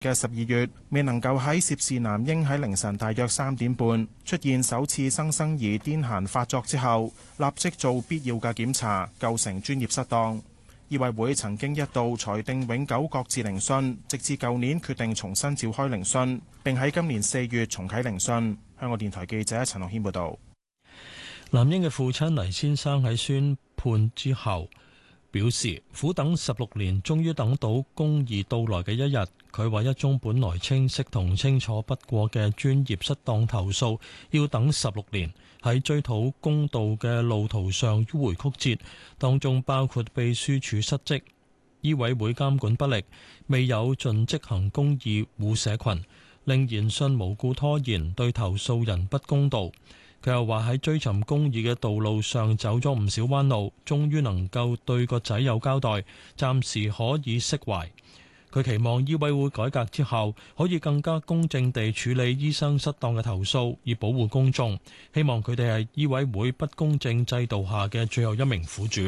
嘅12月，未能夠喺涉事男嬰喺凌晨大約3點半出現首次新生兒癲癇發作之後，立即做必要嘅檢查，構成專業失當。醫委會曾經一度裁定永久擱置聆訊，直至舊年決定重新召開聆訊，並喺今年4月重啟聆訊。香港電台記者陳樂軒報導。 男嬰嘅父親黎先生喺宣判之後表示，苦等16年，終於等到公義到來嘅一日。佢話一宗本來清晰同清楚不過嘅專業失當投訴，要等16年，喺追討公道嘅路途上迂迴曲折，當中包括秘書處失職、醫委會監管不力、未有盡職行公義護社群，令研訊無故拖延，對投訴人不公道。佢又話喺追尋公義嘅道路上走咗唔少彎路，終於能夠對個仔有交代，暫時可以釋懷。佢期望醫委會改革之後可以更加公正地處理醫生失當嘅投訴，以保護公眾。希望佢哋係醫委會不公正制度下嘅最後一名苦主。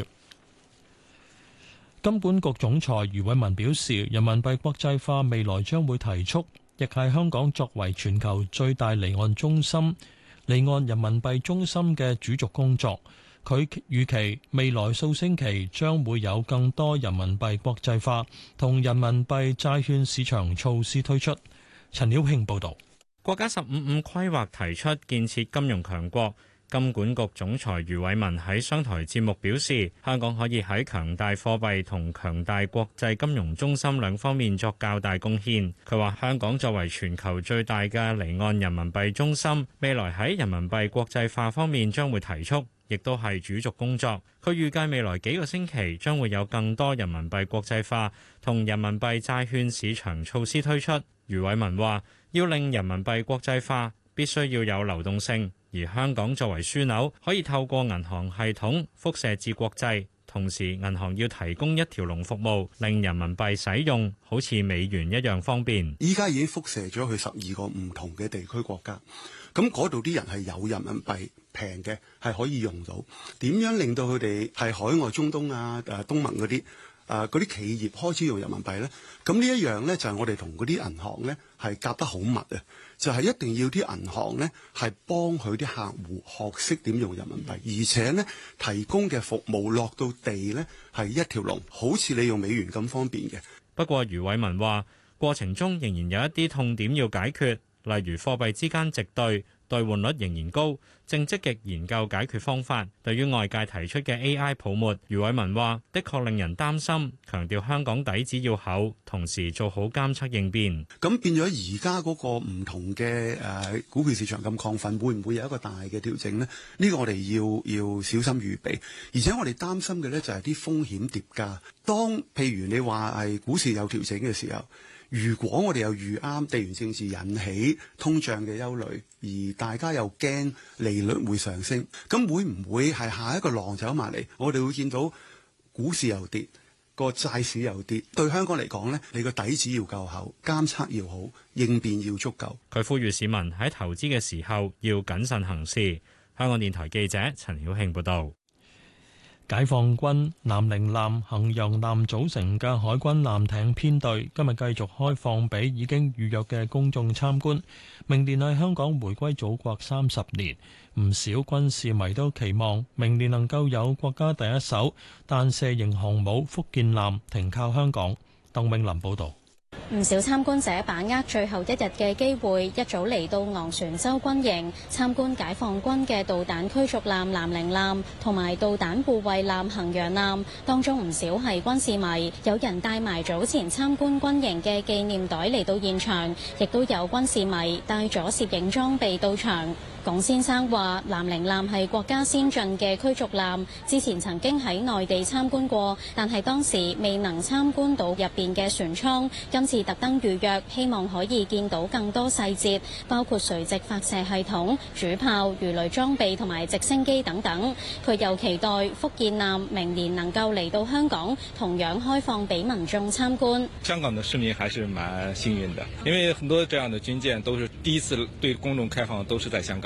金管局總裁余偉文表示，人民幣國際化未來將會提速，亦係香港作為全球最大離岸人民幣中心嘅主軸工作。佢預期未來數星期將會有更多人民幣國際化同人民幣債券市場措施推出。陳曉慶報導。 國家15+5規劃提出建設金融強國，金管局總裁余偉文喺商台節目表示，香港可以喺強大貨幣同強大國際金融中心兩方面作較大貢獻。佢話香港作為全球最大嘅離岸人民幣中心，未來喺人民幣國際化方面將會提速，亦都係主軸工作。佢預計未來幾個星期將會有更多人民幣國際化同人民幣債券市場措施推出。余偉文話，要令人民幣國際化，必須要有流動性，而香港作為樞紐，可以透過銀行系統輻射至國際。同時，銀行要提供一條龍服務，令人民幣使用好似美元一樣方便。 依家已經輻射咗去12個唔同嘅地區國家，咁嗰度啲人係有人民幣平嘅，係可以用到。點樣令到佢哋係海外中東啊、東盟嗰啲企業開始用人民幣呢？咁呢一樣呢，就係我哋同嗰啲銀行呢係夾得好密啊！就係一定要啲銀行呢係幫佢啲客戶學識點用人民幣，而且呢提供嘅服務落到地呢係一條龍，好似你用美元咁方便嘅。 不過余偉文話，過程中仍然有一啲痛點要解決，例如貨幣之間直兌兌換率仍然高，正積極研究解決方法。對於外界提出嘅 AI 泡沫，余偉文話的確令人擔心，強調香港底子要厚，同時做好監測應變。 咁變咗而家嗰個唔同嘅股票市場咁亢奮，會唔會有一個大嘅調整呢？呢個我哋要小心預備，而且我哋擔心嘅呢就係啲風險疊加。當譬如你話係股市有調整嘅時候，如果我哋又預啱地緣政治引起通脹嘅憂慮，而大家又驚利率會上升，咁會唔會係下一個浪走埋嚟？我哋會見到股市又跌，個債市又跌。對香港嚟講呢，你個底子要夠厚，監測要好，應變要足夠。 佢呼籲市民喺投資嘅時候要謹慎行事。香港電台記者陳曉慶報導。 解放軍南寧艦、衡陽艦組成嘅海軍艦艇編隊今日繼續開放俾已經預約嘅公眾參觀。明年係香港回歸祖國30年，唔少軍事迷都期望明年能夠有國家第一艘彈射型航母福建艦停靠香港。鄧永林報導。 唔少參觀者把握最後一日嘅機會，一早嚟到昂船洲軍營參觀解放軍嘅導彈驅逐艦南寧艦同埋導彈護衛艦衡陽艦，當中唔少係軍事迷，有人帶埋早前參觀軍營嘅紀念袋嚟到現場，亦都有軍事迷帶咗攝影裝備到場。龔先生話：南寧艦係國家先進嘅驅逐艦，之前曾經喺內地參觀過，但係當時未能參觀到入邊嘅船艙。今次特登預約，希望可以見到更多細節，包括垂直發射系統、主炮、魚雷裝備同埋直升機等等。佢又期待福建艦明年能夠嚟到香港，同樣開放俾民眾參觀。 香港的市民還是蠻幸運的，因為很多這樣的軍艦都是第一次對公眾開放，都是在香港。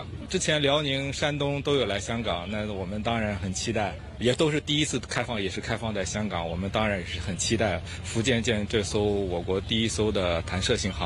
之前遼寧、山東都有來香港，那我們當然很期待，也都是第一次開放，也是開放在香港，我們當然是很期待福建艦這艘我國第一艘的彈射型航